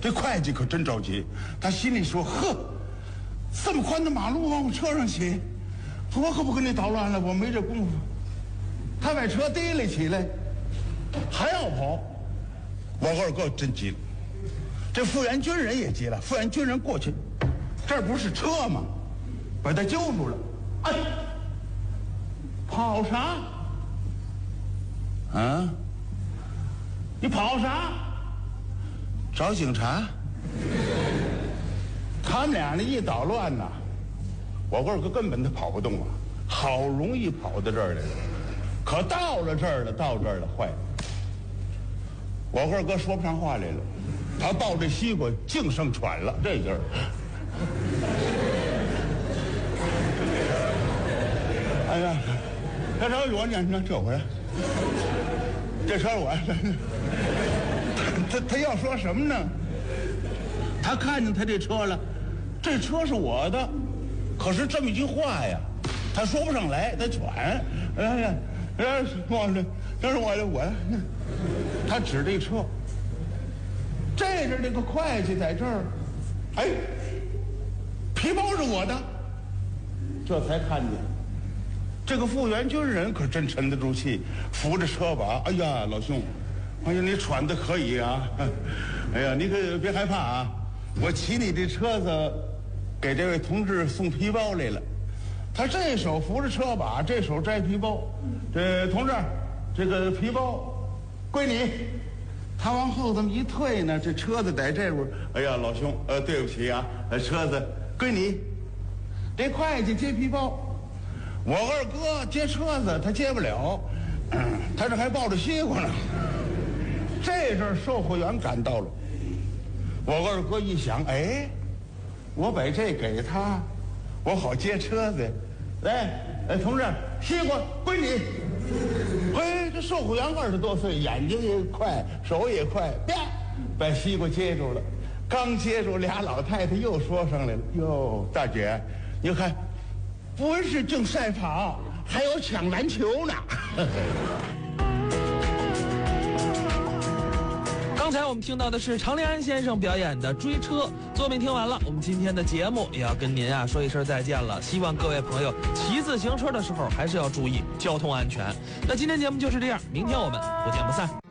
这会计可真着急，他心里说：呵，这么宽的马路往我车上骑，我可不跟你捣乱了，我没这功夫。他把车提了起来，还要跑。我二哥真急了，这复员军人也急了。复员军人过去，这不是车吗？把他揪住了。哎，跑啥？啊？你跑啥？找警察？他们俩呢一捣乱呐，我二哥根本他跑不动啊，好容易跑到这儿来了，可到这儿了，坏了。我二哥说不上话来了，他抱着西瓜净剩喘了，这劲儿。哎呀，这车我呢，这回这车我，他要说什么呢？他看见他这车了，这车是我的，可是这么一句话呀，他说不上来，他喘。哎呀，这是我的，他指这车，这是那个会计在这儿，哎，皮包是我的，这才看见。这个复员军人可真沉得住气，扶着车把。哎呀，老兄，哎呀，你喘的可以啊！哎呀，你可别害怕啊！我骑你这车子，给这位同志送皮包来了。他这手扶着车把，这手摘皮包。这同志，这个皮包归你。他往后这么一退呢，这车子在这边。哎呀，老兄，对不起啊，车子归你。这会计接皮包。我二哥接车子，他接不了，他这还抱着西瓜呢。这阵售货员赶到了，我二哥一想，哎，我把这给他，我好接车子。来，同志，西瓜归你。嘿，这售货员20多岁，眼睛也快，手也快，啪，把西瓜接住了。刚接住，俩老太太又说上来了：“哟，大姐，你看。”不是竞赛跑，还有抢篮球呢。 刚才我们听到的是常连安先生表演的《追车》。作品听完了，我们今天的节目也要跟您说一声再见了。希望各位朋友骑自行车的时候还是要注意交通安全。那今天节目就是这样，明天我们不见不散。